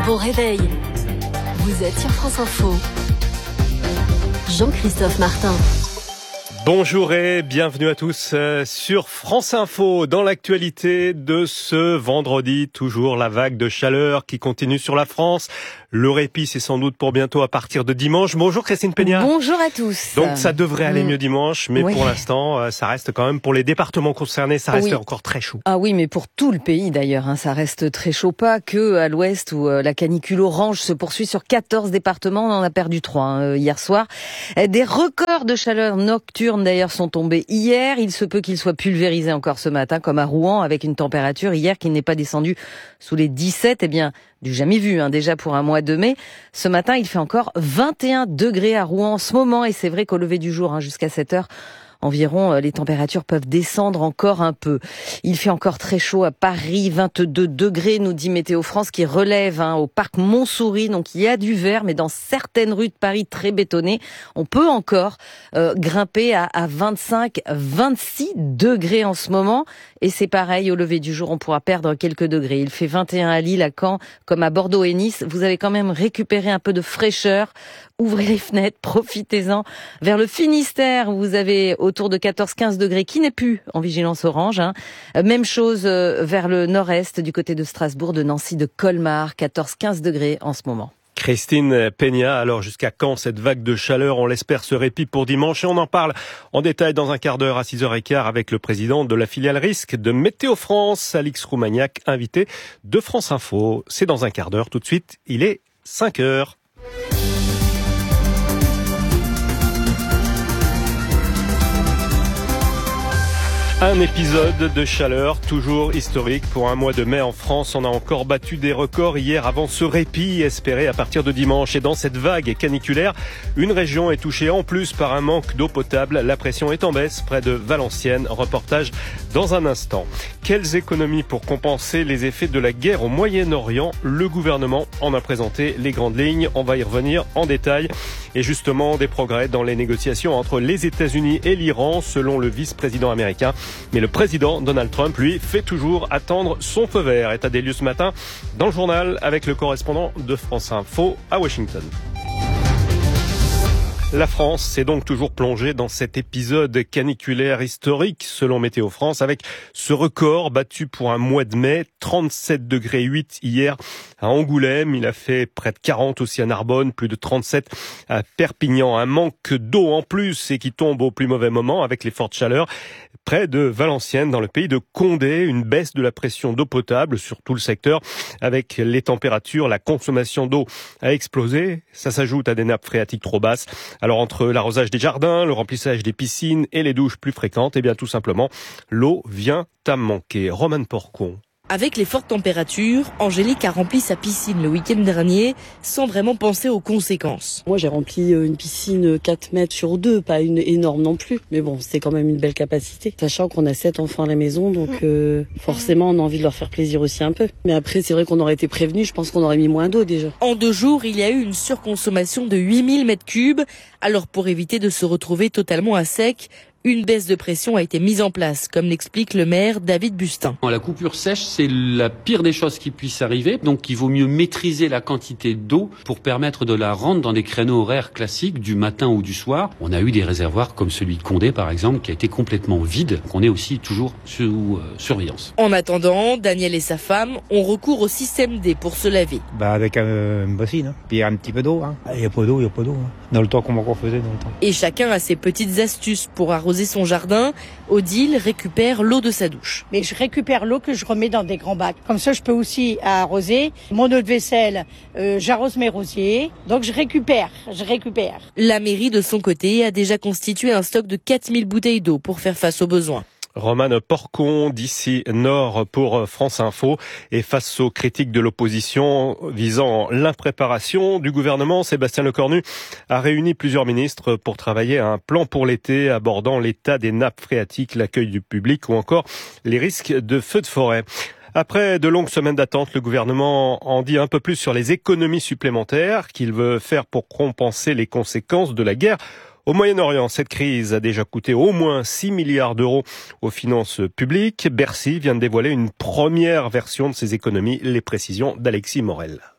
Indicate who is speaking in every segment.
Speaker 1: Bon réveil. Vous êtes sur France Info. Jean-Christophe Martin.
Speaker 2: Bonjour et bienvenue à tous sur France Info. Dans l'actualité de ce vendredi, toujours la vague de chaleur qui continue sur la France. Le répit, c'est sans doute pour bientôt à partir de dimanche. Bonjour Christine Peña.
Speaker 3: Bonjour à tous.
Speaker 2: Donc ça devrait aller mieux dimanche, mais
Speaker 3: oui.
Speaker 2: Pour l'instant, ça reste quand même, pour les départements concernés, ça reste encore très chaud.
Speaker 3: Ah oui, mais pour tout le pays d'ailleurs, ça reste très chaud. Pas que à l'ouest où la canicule orange se poursuit sur 14 départements. On en a perdu 3 hier soir. Des records de chaleur nocturne d'ailleurs sont tombés hier. Il se peut qu'ils soient pulvérisés encore ce matin, comme à Rouen, avec une température hier qui n'est pas descendue sous les 17. Eh bien, du jamais vu, déjà pour un mois de mai. Ce matin, il fait encore 21 degrés à Rouen en ce moment. Et c'est vrai qu'au lever du jour, jusqu'à 7 heures, environ, les températures peuvent descendre encore un peu. Il fait encore très chaud à Paris, 22 degrés, nous dit Météo France, qui relève au parc Montsouris. Donc il y a du vert, mais dans certaines rues de Paris très bétonnées, on peut encore grimper à 25, 26 degrés en ce moment. Et c'est pareil, au lever du jour, on pourra perdre quelques degrés. Il fait 21 à Lille, à Caen, comme à Bordeaux et Nice. Vous avez quand même récupéré un peu de fraîcheur. Ouvrez les fenêtres, profitez-en. Vers le Finistère, vous avez autour de 14-15 degrés, qui n'est plus en vigilance orange. Même chose vers le nord-est, du côté de Strasbourg, de Nancy, de Colmar, 14-15 degrés en ce moment.
Speaker 2: Christine Peña, alors jusqu'à quand cette vague de chaleur? On l'espère ce répit pour dimanche et on en parle en détail dans un quart d'heure à 6h15 avec le président de la filiale risque de Météo France, Alix Roumaniac, invité de France Info. C'est dans un quart d'heure. Tout de suite, il est 5h. Un épisode de chaleur toujours historique pour un mois de mai en France. On a encore battu des records hier avant ce répit espéré à partir de dimanche. Et dans cette vague caniculaire, une région est touchée en plus par un manque d'eau potable. La pression est en baisse près de Valenciennes. Reportage dans un instant. Quelles économies pour compenser les effets de la guerre au Moyen-Orient? Le gouvernement en a présenté les grandes lignes. On va y revenir en détail. Et justement, des progrès dans les négociations entre les États-Unis et l'Iran, selon le vice-président américain. Mais le président Donald Trump, lui, fait toujours attendre son feu vert. État des lieux ce matin dans le journal avec le correspondant de France Info à Washington. La France s'est donc toujours plongée dans cet épisode caniculaire historique, selon Météo France, avec ce record battu pour un mois de mai, 37 degrés 8 hier à Angoulême. Il a fait près de 40 aussi à Narbonne, plus de 37 à Perpignan. Un manque d'eau en plus et qui tombe au plus mauvais moment avec les fortes chaleurs. Près de Valenciennes, dans le pays de Condé, une baisse de la pression d'eau potable sur tout le secteur. Avec les températures, la consommation d'eau a explosé. Ça s'ajoute à des nappes phréatiques trop basses. Alors entre l'arrosage des jardins, le remplissage des piscines et les douches plus fréquentes, tout simplement, l'eau vient à manquer. Roman Porcon.
Speaker 4: Avec les fortes températures, Angélique a rempli sa piscine le week-end dernier sans vraiment penser aux conséquences.
Speaker 5: Moi j'ai rempli une piscine 4 mètres sur 2, pas une énorme non plus. Mais bon, c'est quand même une belle capacité. Sachant qu'on a 7 enfants à la maison, donc forcément on a envie de leur faire plaisir aussi un peu. Mais après c'est vrai qu'on aurait été prévenus, je pense qu'on aurait mis moins d'eau déjà.
Speaker 4: En 2 jours, il y a eu une surconsommation de 8000 mètres cubes. Alors pour éviter de se retrouver totalement à sec, une baisse de pression a été mise en place, comme l'explique le maire David Bustin.
Speaker 6: La coupure sèche, c'est la pire des choses qui puisse arriver. Donc il vaut mieux maîtriser la quantité d'eau pour permettre de la rendre dans des créneaux horaires classiques du matin ou du soir. On a eu des réservoirs comme celui de Condé par exemple qui a été complètement vide. Donc on est aussi toujours sous surveillance.
Speaker 4: En attendant, Daniel et sa femme ont recours au système D pour se laver.
Speaker 7: Avec une bassine, puis un petit peu d'eau. Il n'y a pas d'eau, Dans le temps qu'on faisait dans le temps.
Speaker 4: Et chacun a ses petites astuces pour arroser son jardin. Odile récupère l'eau de sa douche.
Speaker 8: Mais je récupère l'eau que je remets dans des grands bacs. Comme ça, je peux aussi arroser mon eau de vaisselle. J'arrose mes rosiers. Donc je récupère.
Speaker 4: La mairie, de son côté, a déjà constitué un stock de 4000 bouteilles d'eau pour faire face aux besoins.
Speaker 2: Roman Porcon d'ici Nord pour France Info. Et face aux critiques de l'opposition visant l'impréparation du gouvernement, Sébastien Lecornu a réuni plusieurs ministres pour travailler à un plan pour l'été abordant l'état des nappes phréatiques, l'accueil du public ou encore les risques de feux de forêt. Après de longues semaines d'attente, le gouvernement en dit un peu plus sur les économies supplémentaires qu'il veut faire pour compenser les conséquences de la guerre au Moyen-Orient. Cette crise a déjà coûté au moins 6 milliards d'euros aux finances publiques. Bercy vient de dévoiler une première version de ces économies. Les précisions d'Alexis Morel.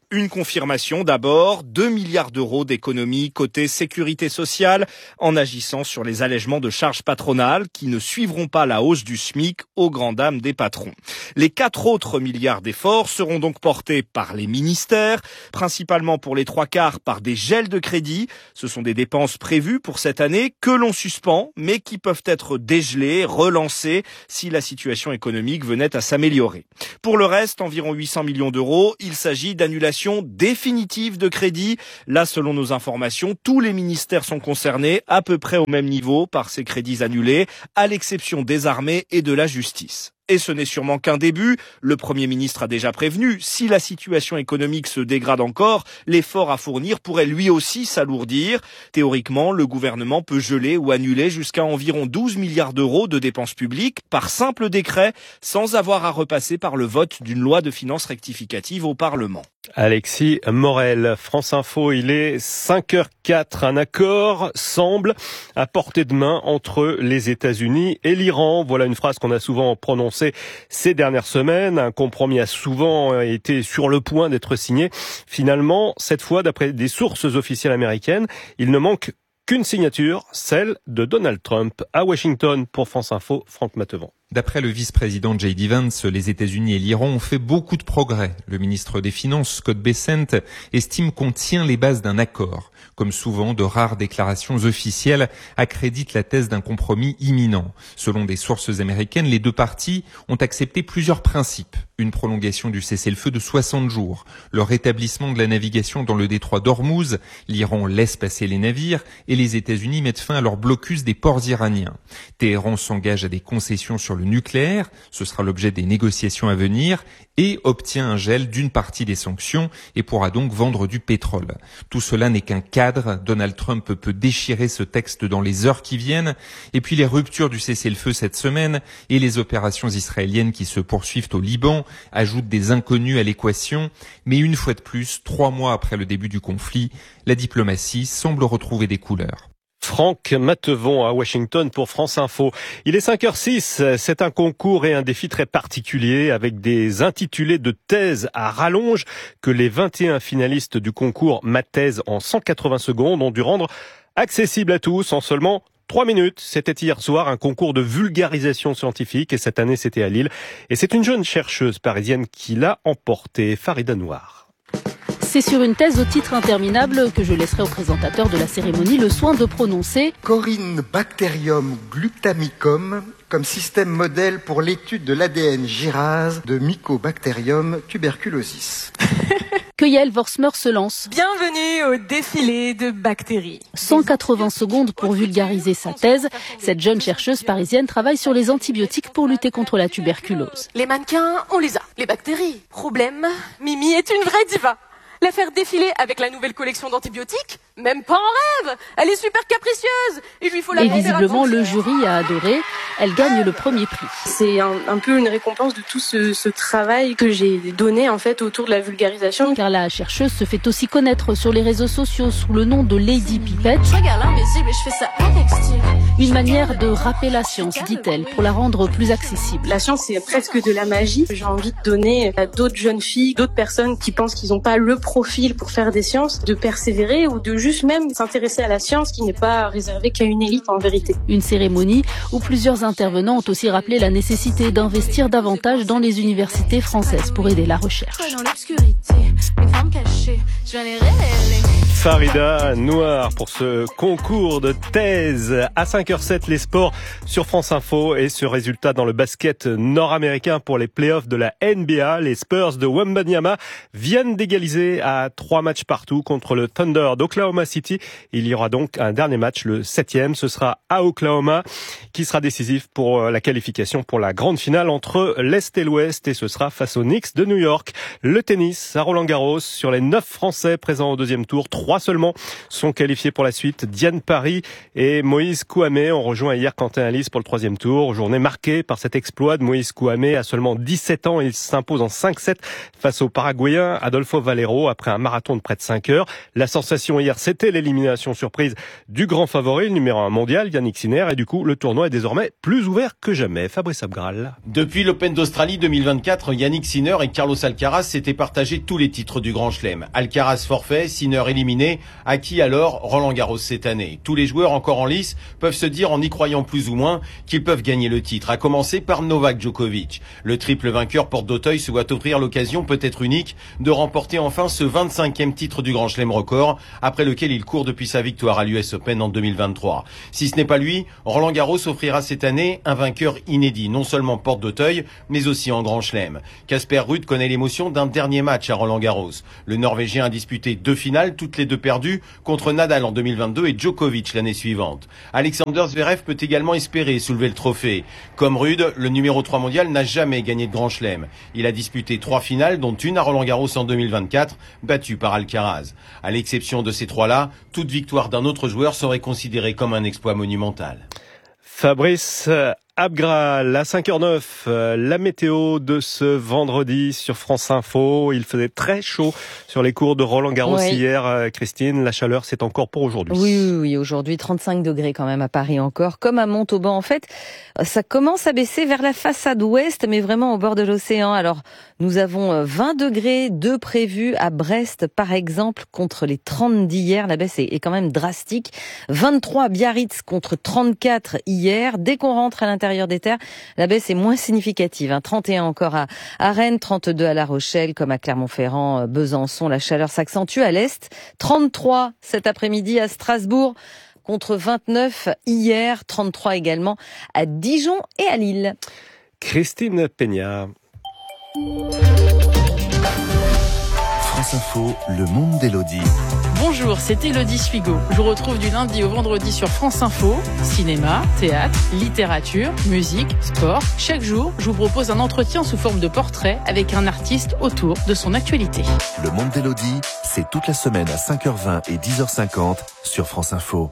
Speaker 9: Une confirmation d'abord, 2 milliards d'euros d'économies côté sécurité sociale en agissant sur les allègements de charges patronales qui ne suivront pas la hausse du SMIC aux grandes dames des patrons. Les 4 autres milliards d'efforts seront donc portés par les ministères, principalement pour les 3/4 par des gels de crédit. Ce sont des dépenses prévues pour cette année que l'on suspend, mais qui peuvent être dégelées, relancées si la situation économique venait à s'améliorer. Pour le reste, environ 800 millions d'euros, il s'agit d'annulation définitive de crédit. Là, selon nos informations, tous les ministères sont concernés à peu près au même niveau par ces crédits annulés, à l'exception des armées et de la justice. Et ce n'est sûrement qu'un début. Le Premier ministre a déjà prévenu, si la situation économique se dégrade encore, l'effort à fournir pourrait lui aussi s'alourdir. Théoriquement, le gouvernement peut geler ou annuler jusqu'à environ 12 milliards d'euros de dépenses publiques par simple décret, sans avoir à repasser par le vote d'une loi de finances rectificative au Parlement.
Speaker 2: Alexis Morel, France Info, il est 5h04. Un accord semble à portée de main entre les États-Unis et l'Iran. Voilà une phrase qu'on a souvent prononcée ces dernières semaines. Un compromis a souvent été sur le point d'être signé. Finalement, cette fois, d'après des sources officielles américaines, il ne manque qu'une signature, celle de Donald Trump. À Washington, pour France Info, Franck Matevant.
Speaker 10: D'après le vice-président J.D. Vance, les États-Unis et l'Iran ont fait beaucoup de progrès. Le ministre des Finances, Scott Bessent, estime qu'on tient les bases d'un accord. Comme souvent, de rares déclarations officielles accréditent la thèse d'un compromis imminent. Selon des sources américaines, les deux parties ont accepté plusieurs principes. Une prolongation du cessez-le-feu de 60 jours, le rétablissement de la navigation dans le détroit d'Ormuz, l'Iran laisse passer les navires et les États-Unis mettent fin à leur blocus des ports iraniens. Téhéran s'engage à des concessions sur le nucléaire, ce sera l'objet des négociations à venir, et obtient un gel d'une partie des sanctions et pourra donc vendre du pétrole. Tout cela n'est qu'un cadre. Donald Trump peut déchirer ce texte dans les heures qui viennent. Et puis les ruptures du cessez-le-feu cette semaine et les opérations israéliennes qui se poursuivent au Liban ajoutent des inconnus à l'équation. Mais une fois de plus, 3 mois après le début du conflit, la diplomatie semble retrouver des couleurs.
Speaker 2: Franck Matevon à Washington pour France Info. Il est 5h06, c'est un concours et un défi très particulier avec des intitulés de thèse à rallonge que les 21 finalistes du concours Ma thèse en 180 secondes ont dû rendre accessible à tous en seulement 3 minutes. C'était hier soir un concours de vulgarisation scientifique et cette année c'était à Lille. Et c'est une jeune chercheuse parisienne qui l'a emporté, Farida Noir.
Speaker 11: C'est sur une thèse au titre interminable que je laisserai au présentateur de la cérémonie le soin de prononcer
Speaker 12: Corynebacterium glutamicum comme système modèle pour l'étude de l'ADN gyrase de Mycobacterium tuberculosis.
Speaker 11: que Yael Vorsmer se lance.
Speaker 13: Bienvenue au défilé de bactéries.
Speaker 11: 180 secondes pour vulgariser sa thèse. Cette jeune chercheuse parisienne travaille sur les antibiotiques pour lutter contre la tuberculose.
Speaker 13: Les mannequins, on les a. Les bactéries, problème. Mimi est une vraie diva. La faire défiler avec la nouvelle collection d'antibiotiques, même pas en rêve. Elle est super capricieuse. Il lui faut la.
Speaker 11: Et visiblement, le jury a adoré. Elle gagne le premier prix.
Speaker 14: C'est un peu une récompense de tout ce travail que j'ai donné en fait autour de la vulgarisation.
Speaker 11: Car la chercheuse se fait aussi connaître sur les réseaux sociaux sous le nom de Lady Pipette.
Speaker 13: Regarde l'invisible et je fais ça avec style.
Speaker 11: Une manière de rapper la science, dit-elle, pour la rendre plus accessible.
Speaker 14: La science, c'est presque de la magie. J'ai envie de donner à d'autres jeunes filles, d'autres personnes qui pensent qu'ils n'ont pas le profil pour faire des sciences, de persévérer ou de juste même s'intéresser à la science qui n'est pas réservée qu'à une élite en vérité.
Speaker 11: Une cérémonie où plusieurs intervenants ont aussi rappelé la nécessité d'investir davantage dans les universités françaises pour aider la recherche.
Speaker 13: Dans l'obscurité, les femmes cachées, je viens les révéler.
Speaker 2: Farida Noir pour ce concours de thèse. À 5h07, les sports sur France Info et ce résultat dans le basket nord-américain pour les playoffs de la NBA. Les Spurs de Wembanyama viennent d'égaliser à 3 matchs partout contre le Thunder d'Oklahoma City. Il y aura donc un dernier match, le 7e. Ce sera à Oklahoma qui sera décisif pour la qualification pour la grande finale entre l'Est et l'Ouest et ce sera face aux Knicks de New York. Le tennis à Roland-Garros sur les 9 Français présents au deuxième tour. 3 seulement sont qualifiés pour la suite. Diane Paris et Moïse Kouamé ont rejoint hier Quentin Alice pour le 3e tour. Journée marquée par cet exploit de Moïse Kouamé. À seulement 17 ans, il s'impose en 5-7 face au Paraguayen Adolfo Valero après un marathon de près de 5 heures. La sensation hier, c'était l'élimination surprise du grand favori, le numéro 1 mondial, Yannick Sinner. Et du coup, le tournoi est désormais plus ouvert que jamais. Fabrice Abgral.
Speaker 15: Depuis l'Open d'Australie 2024, Yannick Sinner et Carlos Alcaraz s'étaient partagés tous les titres. titres du Grand Chelem. Alcaraz forfait, Sinner éliminé. À qui alors Roland-Garros cette année? Tous les joueurs encore en lice peuvent se dire, en y croyant plus ou moins, qu'ils peuvent gagner le titre, à commencer par Novak Djokovic. Le triple vainqueur porte d'Auteuil se voit offrir l'occasion peut-être unique de remporter enfin ce 25e titre du Grand Chelem record, après lequel il court depuis sa victoire à l'US Open en 2023. Si ce n'est pas lui, Roland-Garros offrira cette année un vainqueur inédit, non seulement porte d'Auteuil, mais aussi en Grand Chelem. Casper Ruud connaît l'émotion d'un dernier match à Roland-Garros. Le Norvégien a disputé 2 finales, toutes les 2 perdues, contre Nadal en 2022 et Djokovic l'année suivante. Alexander Zverev peut également espérer soulever le trophée. Comme Ruud, le numéro 3 mondial n'a jamais gagné de Grand Chelem. Il a disputé 3 finales, dont une à Roland-Garros en 2024, battue par Alcaraz. À l'exception de ces 3-là, toute victoire d'un autre joueur serait considérée comme un exploit monumental.
Speaker 2: Fabrice Abgral, à 5h09, la météo de ce vendredi sur France Info. Il faisait très chaud sur les cours de Roland-Garros hier, Christine. La chaleur, c'est encore pour aujourd'hui.
Speaker 3: Oui, aujourd'hui 35 degrés quand même à Paris encore, comme à Montauban. En fait, ça commence à baisser vers la façade ouest, mais vraiment au bord de l'océan. Alors, nous avons 20 degrés de prévus à Brest, par exemple, contre les 30 d'hier. La baisse est quand même drastique. 23 à Biarritz contre 34 hier. Dès qu'on rentre à l'intérieur des terres, la baisse est moins significative. 31 encore à Rennes, 32 à La Rochelle, comme à Clermont-Ferrand, Besançon. La chaleur s'accentue à l'est. 33 cet après-midi à Strasbourg, contre 29 hier. 33 également à Dijon et à Lille.
Speaker 2: Christine Peña.
Speaker 16: France Info, le monde d'Élodie.
Speaker 11: Bonjour, c'est Élodie Suigo. Je vous retrouve du lundi au vendredi sur France Info. Cinéma, théâtre, littérature, musique, sport. Chaque jour, je vous propose un entretien sous forme de portrait avec un artiste autour de son actualité.
Speaker 16: Le monde d'Élodie, c'est toute la semaine à 5h20 et 10h50 sur France Info.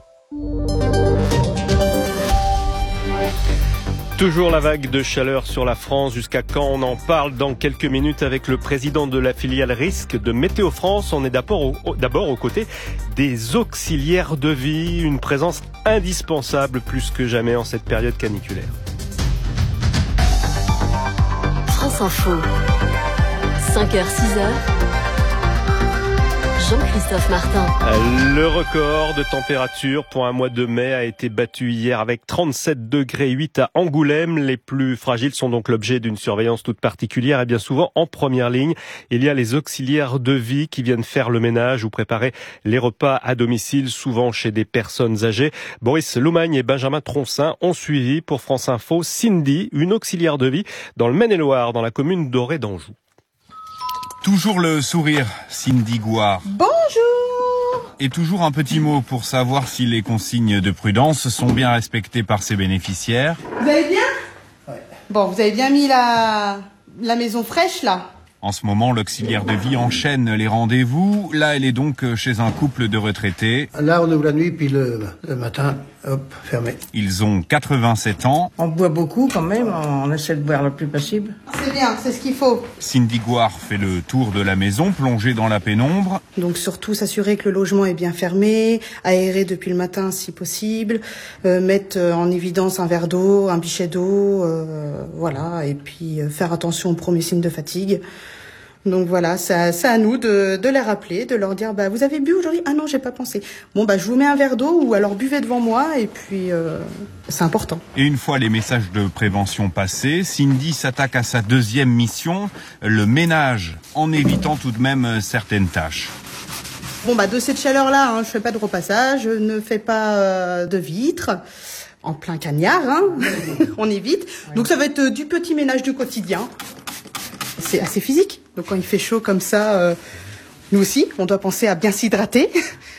Speaker 2: Toujours la vague de chaleur sur la France. Jusqu'à quand? On en parle dans quelques minutes avec le président de la filiale risque de Météo France. On est d'abord aux côtés des auxiliaires de vie, une présence indispensable plus que jamais en cette période caniculaire.
Speaker 1: France Info, 5h, 6h. Jean-Christophe Martin.
Speaker 2: Le record de température pour un mois de mai a été battu hier avec 37 degrés 8 à Angoulême. Les plus fragiles sont donc l'objet d'une surveillance toute particulière et bien souvent en première ligne. Il y a les auxiliaires de vie qui viennent faire le ménage ou préparer les repas à domicile, souvent chez des personnes âgées. Boris Loumagne et Benjamin Troncin ont suivi pour France Info Cindy, une auxiliaire de vie dans le Maine-et-Loire, dans la commune d'Orée d'Anjou.
Speaker 17: Toujours le sourire, Cindy Gouard.
Speaker 18: Bonjour.
Speaker 17: Et toujours un petit mot pour savoir si les consignes de prudence sont bien respectées par ses bénéficiaires.
Speaker 18: Vous allez bien? Ouais. Bon, vous avez bien mis la maison fraîche, là?
Speaker 17: En ce moment, l'auxiliaire de vie enchaîne les rendez-vous. Là, elle est donc chez un couple de retraités.
Speaker 19: Là, on ouvre la nuit, puis le matin, hop, fermé.
Speaker 17: Ils ont 87 ans.
Speaker 18: On boit beaucoup quand même, on essaie de boire le plus possible. C'est bien, c'est ce qu'il faut.
Speaker 17: Cindy Gouard fait le tour de la maison, plongée dans la pénombre.
Speaker 18: Donc surtout s'assurer que le logement est bien fermé, aéré depuis le matin si possible, mettre en évidence un verre d'eau, un bichet d'eau, voilà, et puis faire attention aux premiers signes de fatigue. Donc voilà, c'est à nous de les rappeler, de leur dire vous avez bu aujourd'hui? Ah non, j'ai pas pensé. Bon je vous mets un verre d'eau ou alors buvez devant moi et puis c'est important.
Speaker 17: Et une fois les messages de prévention passés, Cindy s'attaque à sa deuxième mission, le ménage, en évitant tout de même certaines tâches.
Speaker 18: Bon de cette chaleur-là, je fais pas de repassage, je ne fais pas de vitres. En plein cagnard, on évite. Donc ça va être du petit ménage du quotidien. C'est assez physique. Donc quand il fait chaud comme ça, nous aussi, on doit penser à bien s'hydrater.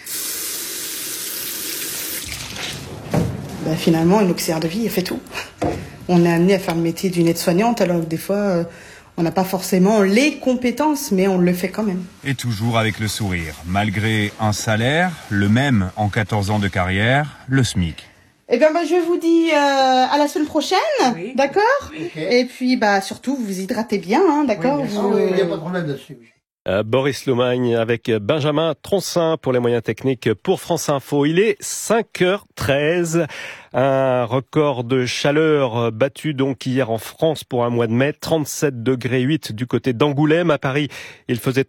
Speaker 18: Finalement, une auxiliaire de vie, elle fait tout. On est amené à faire le métier d'une aide-soignante, alors que des fois, on n'a pas forcément les compétences, mais on le fait quand même.
Speaker 17: Et toujours avec le sourire. Malgré un salaire, le même en 14 ans de carrière, le SMIC.
Speaker 18: Eh bien, je vous dis à la semaine prochaine, oui. D'accord ? Okay. Et puis, surtout, vous vous hydratez bien, d'accord ?
Speaker 19: Oui, il n'y a pas de problème là-dessus.
Speaker 2: Boris Lomagne avec Benjamin Troncin pour les moyens techniques pour France Info. Il est 5h13. Un record de chaleur battu donc hier en France pour un mois de mai. 37,8 degrés du côté d'Angoulême. À Paris, il faisait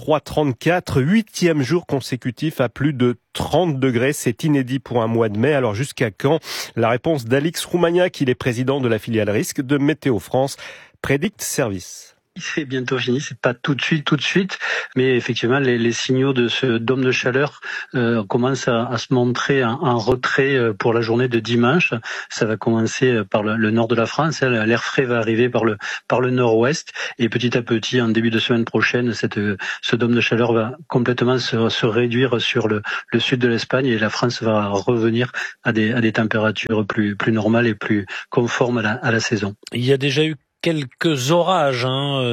Speaker 2: 33-34. 8e jour consécutif à plus de 30 degrés. C'est inédit pour un mois de mai. Alors jusqu'à quand? La réponse d'Alix Roumagnac, il est président de la filiale risque de Météo France. Predict Service.
Speaker 20: C'est bientôt fini, c'est pas tout de suite, mais effectivement les signaux de ce dôme de chaleur commencent à se montrer en retrait pour la journée de dimanche. Ça va commencer par le nord de la France, l'air frais va arriver par le nord-ouest, et petit à petit, en début de semaine prochaine, ce dôme de chaleur va complètement se réduire sur le sud de l'Espagne, et la France va revenir à des températures plus normales et plus conformes à la saison.
Speaker 21: Il y a déjà eu quelques orages,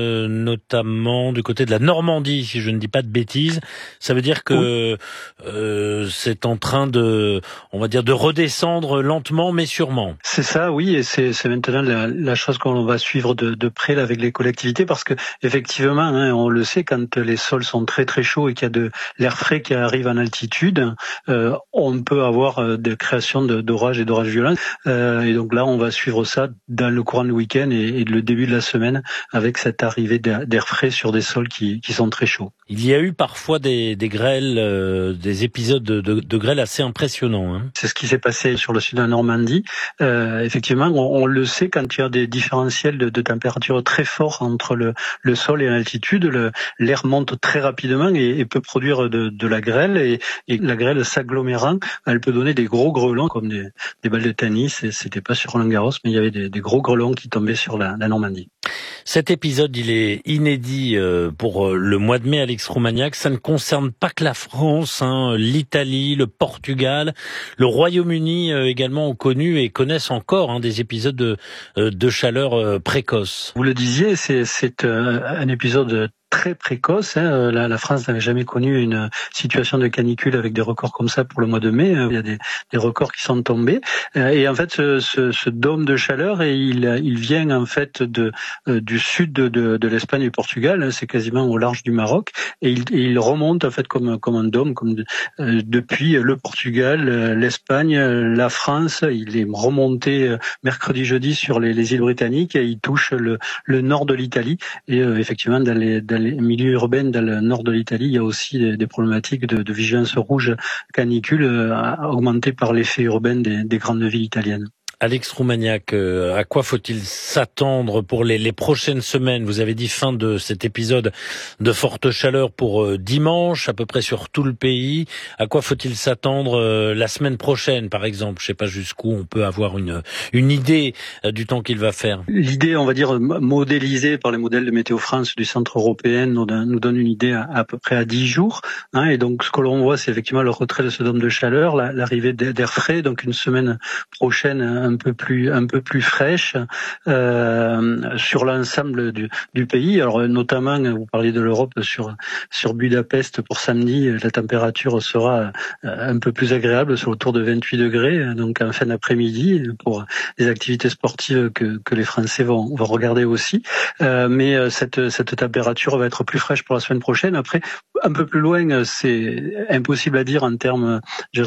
Speaker 21: notamment du côté de la Normandie, si je ne dis pas de bêtises. Ça veut dire que c'est en train de redescendre lentement mais sûrement.
Speaker 20: C'est ça, oui, et c'est maintenant la chose qu'on va suivre de près là, avec les collectivités, parce que effectivement, on le sait, quand les sols sont très très chauds et qu'il y a de l'air frais qui arrive en altitude, on peut avoir des créations d'orages et d'orages violents. Et donc là, on va suivre ça dans le courant du week-end et le début de la semaine, avec cette arrivée d'air frais sur des sols qui sont très chauds.
Speaker 21: Il y a eu parfois des grêles, des épisodes de grêle assez impressionnants.
Speaker 20: C'est ce qui s'est passé sur le sud de la Normandie. Effectivement, on le sait, quand il y a des différentiels de température très forts entre le sol et l'altitude, l'air monte très rapidement et peut produire de la grêle, et la grêle s'agglomérant, elle peut donner des gros grêlons comme des balles de tennis. C'était pas sur Roland-Garros, mais il y avait des gros grêlons qui tombaient sur la Normandie.
Speaker 21: Cet épisode, il est inédit pour le mois de mai, Alix Roumagnac. Ça ne concerne pas que la France, l'Italie, le Portugal, le Royaume-Uni également ont connu et connaissent encore des épisodes de chaleur précoce.
Speaker 20: Vous le disiez, c'est un épisode très précoce. La France n'avait jamais connu une situation de canicule avec des records comme ça pour le mois de mai. Il y a des records qui sont tombés. Et en fait, ce dôme de chaleur, il vient en fait du sud de l'Espagne et du Portugal. C'est quasiment au large du Maroc. Et il remonte en fait comme un dôme, depuis le Portugal, l'Espagne, la France. Il est remonté mercredi, jeudi sur les îles britanniques, et il touche le nord de l'Italie. Et effectivement, dans les milieux urbains, dans le nord de l'Italie, il y a aussi des problématiques de vigilance rouge canicule augmentées par l'effet urbain des grandes villes italiennes.
Speaker 21: Alix Roumagnac, à quoi faut-il s'attendre pour les prochaines semaines? Vous avez dit fin de cet épisode de forte chaleur pour dimanche, à peu près sur tout le pays. À quoi faut-il s'attendre la semaine prochaine, par exemple? Je sais pas jusqu'où on peut avoir une idée du temps qu'il va faire.
Speaker 20: L'idée, on va dire, modélisée par les modèles de Météo France du Centre européen nous donne une idée à peu près à 10 jours. Et donc, ce que l'on voit, c'est effectivement le retrait de ce dôme de chaleur, l'arrivée d'air frais, donc une semaine prochaine un peu plus fraîche sur l'ensemble du pays. Alors notamment, vous parliez de l'Europe, sur Budapest pour samedi, la température sera un peu plus agréable, sur autour de 28 degrés, donc en fin d'après-midi pour les activités sportives que les Français vont regarder aussi. Mais cette température va être plus fraîche pour la semaine prochaine. Après, un peu plus loin, c'est impossible à dire en termes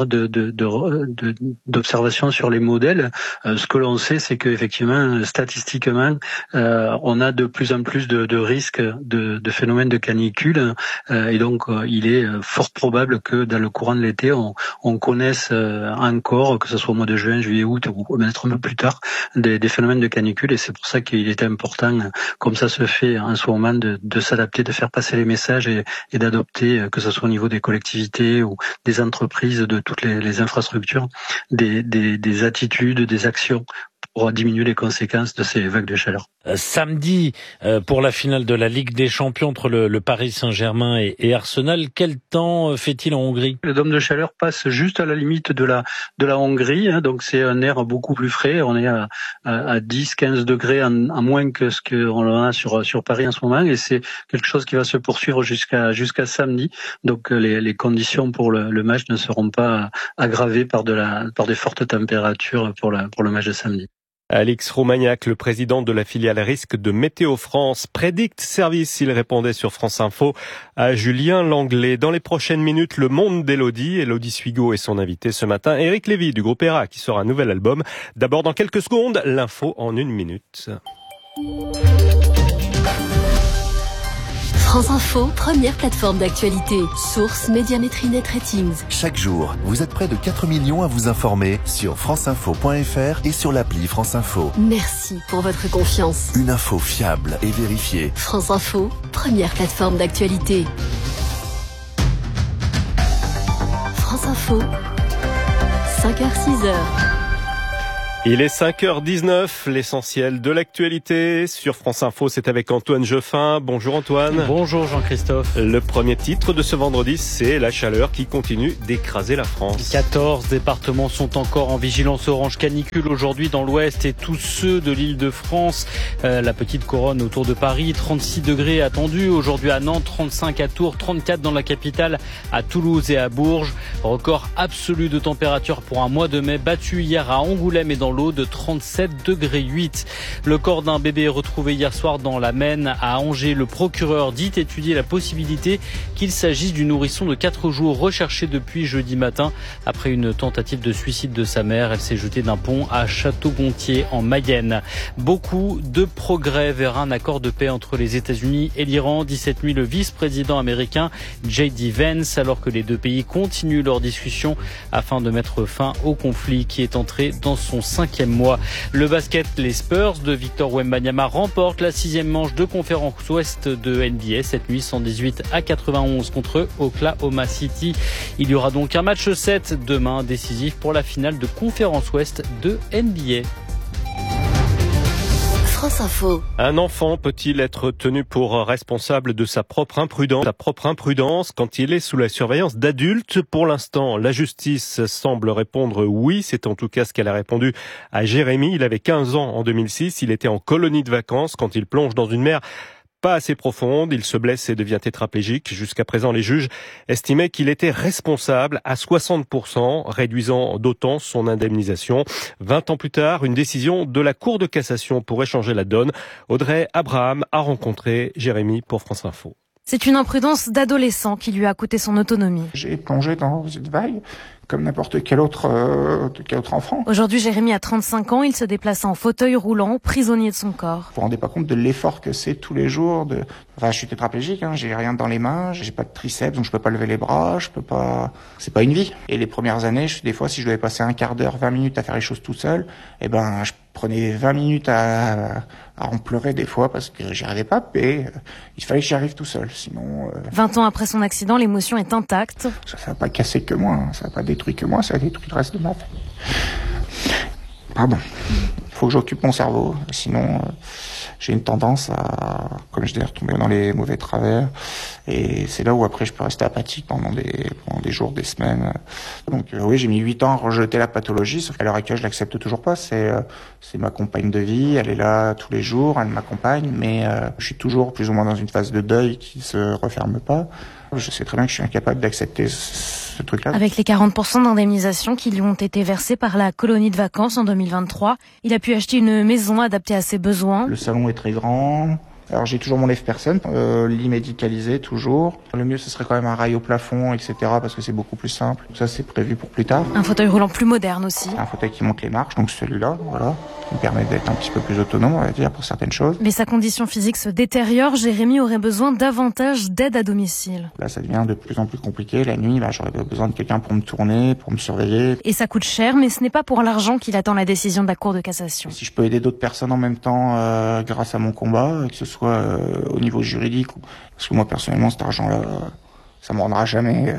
Speaker 20: d'observation sur les modèles. Ce que l'on sait, c'est qu'effectivement, statistiquement, on a de plus en plus de risques de phénomènes de canicule, et donc il est fort probable que dans le courant de l'été, on connaisse encore, que ce soit au mois de juin, juillet, août ou peut-être un peu plus tard, des phénomènes de canicule, et c'est pour ça qu'il est important, comme ça se fait en ce moment, de s'adapter, de faire passer les messages et d'adopter, que ce soit au niveau des collectivités ou des entreprises, de toutes les infrastructures, des attitudes, des actions pour diminuer les conséquences de ces vagues de chaleur.
Speaker 21: Samedi, pour la finale de la Ligue des Champions entre le Paris Saint-Germain et Arsenal, quel temps fait-il en Hongrie? Le
Speaker 20: dôme de chaleur passe juste à la limite de la Hongrie, donc c'est un air beaucoup plus frais. On est à 10-15 degrés en moins que ce qu'on a sur Paris en ce moment, et c'est quelque chose qui va se poursuivre jusqu'à samedi. Donc les conditions pour le match ne seront pas aggravées par des fortes températures pour le match de samedi.
Speaker 2: Alix Roumaniac, le président de la filiale risque de Météo France, Prédict Service. Il répondait sur France Info à Julien Langlais. Dans les prochaines minutes, le monde d'Élodie. Élodie Suigo est son invité ce matin. Éric Lévy du groupe ERA qui sort un nouvel album. D'abord, dans quelques secondes, l'info en 1 minute.
Speaker 1: France Info, première plateforme d'actualité. Source Médiamétrie Net Ratings.
Speaker 16: Chaque jour, vous êtes près de 4 millions à vous informer sur franceinfo.fr et sur l'appli France Info.
Speaker 1: Merci pour votre confiance.
Speaker 16: Une info fiable et vérifiée.
Speaker 1: France Info, première plateforme d'actualité. France Info, 5h-6h.
Speaker 2: Il est 5h19, l'essentiel de l'actualité sur France Info, c'est avec Antoine Geoffin. Bonjour Antoine.
Speaker 21: Bonjour Jean-Christophe.
Speaker 2: Le premier titre de ce vendredi, c'est la chaleur qui continue d'écraser la France.
Speaker 21: 14 départements sont encore en vigilance orange canicule aujourd'hui dans l'ouest et tous ceux de l'Île-de-France. La petite couronne autour de Paris, 36 degrés attendus. Aujourd'hui à Nantes, 35 à Tours, 34 dans la capitale, à Toulouse et à Bourges. Record absolu de température pour un mois de mai battu hier à Angoulême et dans l'eau de 37,8 degrés. Le corps d'un bébé est retrouvé hier soir dans la Maine à Angers. Le procureur dit étudier la possibilité qu'il s'agisse du nourrisson de 4 jours recherché depuis jeudi matin. Après une tentative de suicide de sa mère, elle s'est jetée d'un pont à Château-Gontier en Mayenne. Beaucoup de progrès vers un accord de paix entre les États-Unis et l'Iran, dit cette nuit le vice-président américain J.D. Vance, alors que les deux pays continuent leurs discussions afin de mettre fin au conflit qui est entré dans son 5e mois. Le basket, les Spurs de Victor Wembanyama remportent la 6e manche de conférence ouest de NBA cette nuit, 118-91 contre Oklahoma City. Il y aura donc un match 7 demain décisif pour la finale de conférence ouest de NBA.
Speaker 1: France Info.
Speaker 2: Un enfant peut-il être tenu pour responsable de sa propre imprudence quand il est sous la surveillance d'adultes? Pour l'instant, la justice semble répondre oui. C'est en tout cas ce qu'elle a répondu à Jérémy. Il avait 15 ans en 2006. Il était en colonie de vacances quand il plonge dans une mer pas assez profonde, il se blesse et devient tétraplégique. Jusqu'à présent, les juges estimaient qu'il était responsable à 60%, réduisant d'autant son indemnisation. 20 ans plus tard, une décision de la Cour de cassation pourrait changer la donne. Audrey Abraham a rencontré Jérémy pour France Info.
Speaker 5: C'est une imprudence d'adolescent qui lui a coûté son autonomie.
Speaker 22: J'ai plongé dans une vague comme n'importe quel autre enfant.
Speaker 5: Aujourd'hui, Jérémy a 35 ans, il se déplace en fauteuil roulant, prisonnier de son corps.
Speaker 22: Vous vous rendez pas compte de l'effort que c'est tous les jours je suis tétraplégique, j'ai rien dans les mains, j'ai pas de triceps, donc je peux pas lever les bras, c'est pas une vie. Et les premières années, des fois, si je devais passer un quart d'heure, 20 minutes à faire les choses tout seul, je prenais 20 minutes à en pleurer des fois parce que j'y arrivais pas, et il fallait que j'y arrive tout seul, sinon...
Speaker 5: 20 ans après son accident, l'émotion est intacte.
Speaker 22: Ça n'a pas cassé que moi, ça n'a pas détruit que moi, ça a détruit le reste de ma famille. Pardon. Faut que j'occupe mon cerveau, sinon j'ai une tendance à, comme je dis, retomber dans les mauvais travers, et c'est là où après je peux rester apathique pendant des jours, des semaines. Donc oui, j'ai mis 8 ans à rejeter la pathologie, sauf qu'à l'heure actuelle je l'accepte toujours pas. C'est ma compagne de vie, elle est là tous les jours, elle m'accompagne, mais je suis toujours plus ou moins dans une phase de deuil qui se referme pas. Je sais très bien que je suis incapable d'accepter ce truc-là.
Speaker 5: Avec les 40% d'indemnisation qui lui ont été versés par la colonie de vacances en 2023, il a pu acheter une maison adaptée à ses besoins.
Speaker 22: Le salon est très grand. Alors j'ai toujours mon lève-personne, lit médicalisé toujours. Le mieux ce serait quand même un rail au plafond, etc. parce que c'est beaucoup plus simple. Ça c'est prévu pour plus tard.
Speaker 5: Un fauteuil roulant plus moderne aussi.
Speaker 22: Un fauteuil qui monte les marches, donc celui-là, voilà, qui me permet d'être un petit peu plus autonome, on va dire, pour certaines choses.
Speaker 5: Mais sa condition physique se détériore, Jérémy aurait besoin davantage d'aide à domicile.
Speaker 22: Là ça devient de plus en plus compliqué, la nuit, là j'aurais besoin de quelqu'un pour me tourner, pour me surveiller.
Speaker 5: Et ça coûte cher, mais ce n'est pas pour l'argent qu'il attend la décision de la Cour de cassation.
Speaker 22: Si je peux aider d'autres personnes en même temps grâce à mon combat, que ce soit au niveau juridique, parce que moi personnellement cet argent-là, ça me rendra jamais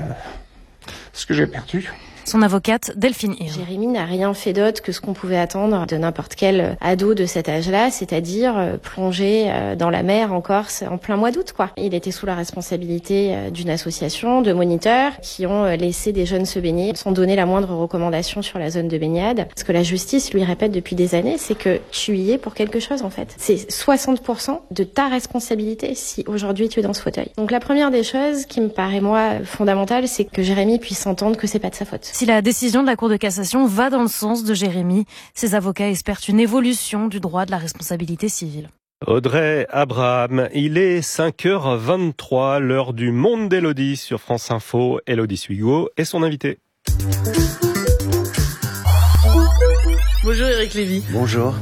Speaker 22: ce que j'ai perdu.
Speaker 5: Son avocate, Delphine Hirsch.
Speaker 23: Jérémy n'a rien fait d'autre que ce qu'on pouvait attendre de n'importe quel ado de cet âge-là, c'est-à-dire plonger dans la mer en Corse en plein mois d'août, quoi. Il était sous la responsabilité d'une association de moniteurs qui ont laissé des jeunes se baigner sans donner la moindre recommandation sur la zone de baignade. Ce que la justice lui répète depuis des années, c'est que tu y es pour quelque chose, en fait. C'est 60% de ta responsabilité si aujourd'hui tu es dans ce fauteuil. Donc la première des choses qui me paraît, moi, fondamentale, c'est que Jérémy puisse entendre que c'est pas de sa faute.
Speaker 5: Si la décision de la Cour de cassation va dans le sens de Jérémy, ses avocats espèrent une évolution du droit de la responsabilité civile.
Speaker 2: Audrey Abraham, il est 5h23, l'heure du monde d'Élodie sur France Info. Élodie Suigo est son invité.
Speaker 4: Bonjour Eric Lévy.
Speaker 6: Bonjour.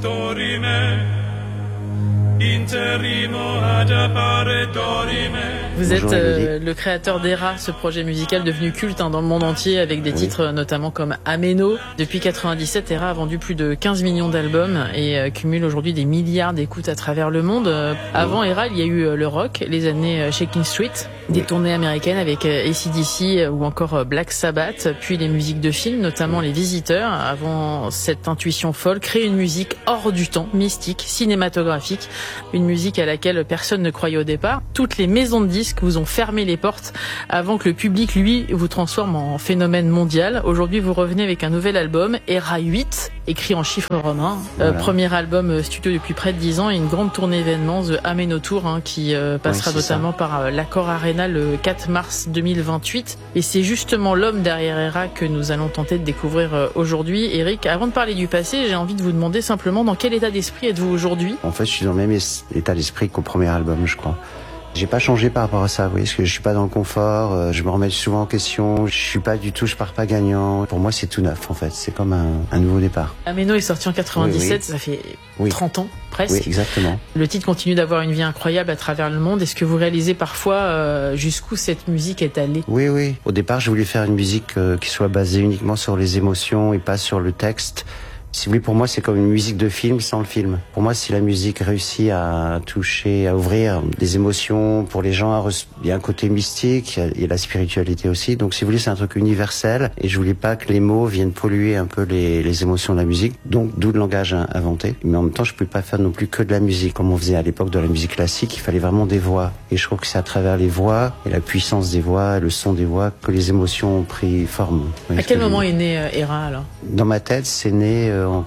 Speaker 4: Vous êtes le créateur d'Era, ce projet musical devenu culte dans le monde entier avec des titres notamment comme Ameno. Depuis 97, Era a vendu plus de 15 millions d'albums et cumule aujourd'hui des milliards d'écoutes à travers le monde. Avant Era, il y a eu le rock, les années Shaking Street, des tournées américaines avec AC/DC ou encore Black Sabbath, puis les musiques de films, notamment Les Visiteurs. Avant cette intuition folle, créer une musique hors du temps, mystique, cinématographique. Une musique à laquelle personne ne croyait au départ. Toutes les maisons de disques vous ont fermé les portes avant que le public, lui, vous transforme en phénomène mondial. Aujourd'hui, vous revenez avec un nouvel album, Era 8, écrit en chiffres romains. Voilà. Premier album studio depuis près de 10 ans et une grande tournée événements, The Ameno Tour, qui passera notamment par l'Accor Arena le 4 mars 2028. Et c'est justement l'homme derrière Era que nous allons tenter de découvrir aujourd'hui. Eric, avant de parler du passé, j'ai envie de vous demander simplement dans quel état d'esprit êtes-vous aujourd'hui ?
Speaker 6: En fait, je suis dans le même état d'esprit qu'au premier album, je crois. J'ai pas changé par rapport à ça, vous voyez, parce que je suis pas dans le confort, je me remets souvent en question, je pars pas gagnant. Pour moi, c'est tout neuf, en fait. C'est comme un nouveau départ.
Speaker 4: Ameno est sorti en 97, ça fait 30 ans, presque.
Speaker 6: Oui, exactement.
Speaker 4: Le titre continue d'avoir une vie incroyable à travers le monde. Est-ce que vous réalisez parfois jusqu'où cette musique est allée ?
Speaker 6: Oui. Au départ, je voulais faire une musique qui soit basée uniquement sur les émotions et pas sur le texte. Si vous voulez, pour moi, c'est comme une musique de film sans le film. Pour moi, si la musique réussit à toucher, à ouvrir des émotions pour les gens, il y a un côté mystique, il y a la spiritualité aussi. Donc, si vous voulez, c'est un truc universel. Et je voulais pas que les mots viennent polluer un peu les émotions de la musique. Donc, d'où le langage inventé. Mais en même temps, je pouvais pas faire non plus que de la musique. Comme on faisait à l'époque de la musique classique, il fallait vraiment des voix. Et je trouve que c'est à travers les voix et la puissance des voix, le son des voix, que les émotions ont pris forme.
Speaker 4: À quel moment est né Era, alors ?
Speaker 6: Dans ma tête, c'est né en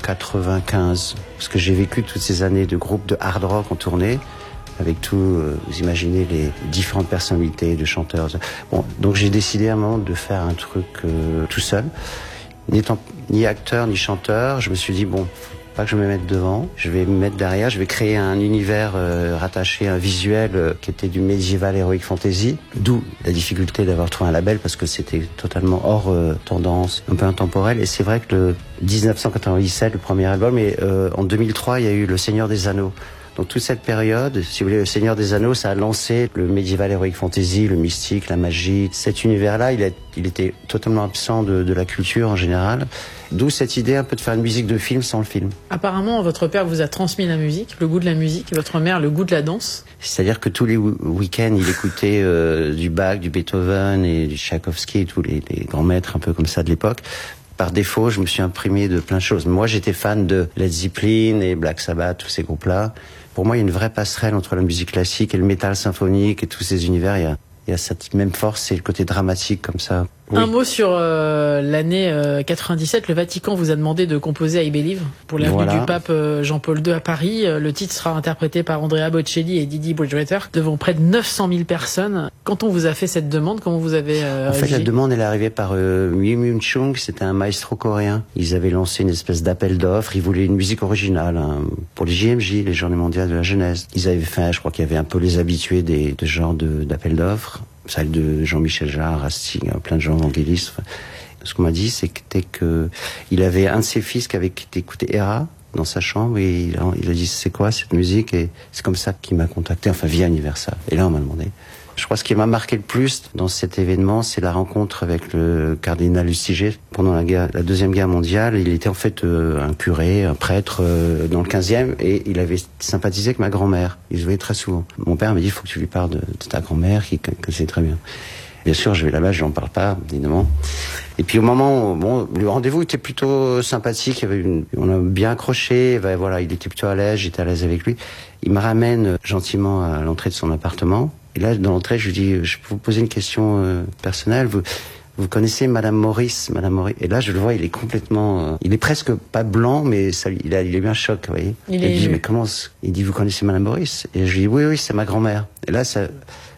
Speaker 6: 95, parce que j'ai vécu toutes ces années de groupes de hard rock en tournée, avec tout, vous imaginez les différentes personnalités de chanteurs. Bon, donc j'ai décidé à un moment de faire un truc tout seul, n'étant ni acteur ni chanteur. Je me suis dit bon, pas que je me mette devant, je vais me mettre derrière, je vais créer un univers rattaché, un visuel qui était du médiéval heroic fantasy, d'où la difficulté d'avoir trouvé un label parce que c'était totalement hors tendance, un peu intemporel. Et c'est vrai que le 1997, le premier album, et en 2003, il y a eu Le Seigneur des Anneaux. Donc toute cette période, si vous voulez, Le Seigneur des Anneaux, ça a lancé le médiéval heroic fantasy, le mystique, la magie. Cet univers-là, il était totalement absent de la culture en général. D'où cette idée un peu de faire une musique de film sans le film.
Speaker 4: Apparemment, votre père vous a transmis la musique, le goût de la musique, et votre mère le goût de la danse.
Speaker 6: C'est-à-dire que tous les week-ends, il écoutait du Bach, du Beethoven et du Tchaïkovski et tous les grands maîtres un peu comme ça de l'époque. Par défaut, je me suis imprégné de plein de choses. Moi, j'étais fan de Led Zeppelin et Black Sabbath, tous ces groupes-là. Pour moi, il y a une vraie passerelle entre la musique classique et le métal symphonique et tous ces univers. Il y a cette même force, c'est le côté dramatique comme ça. Oui.
Speaker 4: Un mot sur l'année 97. Le Vatican vous a demandé de composer I Believe pour l'avenue du pape Jean-Paul II à Paris. Le titre sera interprété par Andrea Bocelli et Didi Bridgewater devant près de 900 000 personnes. Quand on vous a fait cette demande, comment vous avez
Speaker 6: En fait, la demande, elle est arrivée par Wim Wim Chung, c'était un maestro coréen. Ils avaient lancé une espèce d'appel d'offres. Ils voulaient une musique originale pour les JMJ, les Journées mondiales de la jeunesse. Ils avaient fait, je crois qu'il y avait un peu les habitués de ce genre d'appel d'offres. Celle de Jean-Michel Jarre, Rasting, plein de gens évangélistes. Ce qu'on m'a dit, c'était que il avait un de ses fils qui avait écouté Era dans sa chambre et il a dit c'est quoi cette musique, et c'est comme ça qu'il m'a contacté, enfin via Universal. Et là on m'a demandé. Je crois que ce qui m'a marqué le plus dans cet événement, c'est la rencontre avec le cardinal Lustiger. Pendant la Deuxième Guerre mondiale, il était en fait un curé, un prêtre dans le 15e, et il avait sympathisé avec ma grand-mère. Il se voyait très souvent. Mon père m'a dit, il faut que tu lui parles de ta grand-mère, que c'est très bien. Bien sûr, je vais là-bas, je n'en parle pas, évidemment. Et puis au moment, le rendez-vous était plutôt sympathique, on a bien accroché, voilà, il était plutôt à l'aise, j'étais à l'aise avec lui. Il me ramène gentiment à l'entrée de son appartement. Et là, dans l'entrée, je lui dis, je peux vous poser une question personnelle. Vous connaissez Madame Maurice? Et là, je le vois, il est complètement, il est presque pas blanc, mais il a eu un choc, vous voyez. Il dit, mais comment? Il dit, vous connaissez Madame Maurice? Et je lui dis, oui, c'est ma grand-mère. Et là,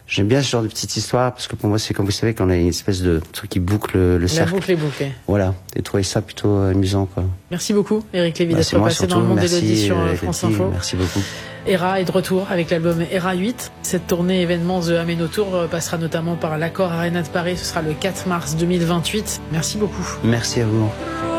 Speaker 6: J'aime bien ce genre de petites histoires parce que pour moi c'est comme vous savez qu'on a une espèce de truc qui boucle le cercle.
Speaker 4: La boucle est bouclée.
Speaker 6: Voilà, et trouver ça plutôt amusant quoi.
Speaker 4: Merci beaucoup Éric Lévy d'être passé dans le monde d'Élodie sur France Info.
Speaker 6: Merci beaucoup.
Speaker 4: Era est de retour avec l'album Era 8. Cette tournée événement The Ameno Tour passera notamment par l'Accor Arena de Paris. Ce sera le 4 mars 2028. Merci beaucoup.
Speaker 6: Merci à vous.